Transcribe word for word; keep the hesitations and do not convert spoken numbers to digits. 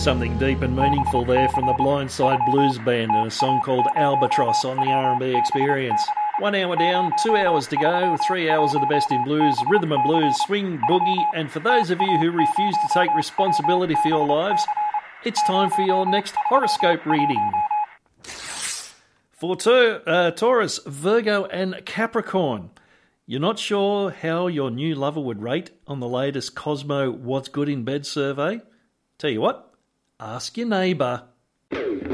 Something deep and meaningful there from the Blindside Blues Band and a song called Albatross on the R and B Experience. One hour down, two hours to go, three hours of the best in blues, rhythm and blues, swing, boogie, and for those of you who refuse to take responsibility for your lives, it's time for your next horoscope reading. For Taur- uh, Taurus, Virgo and Capricorn, you're not sure how your new lover would rate on the latest Cosmo What's Good in Bed survey? Tell you what, ask your neighbour.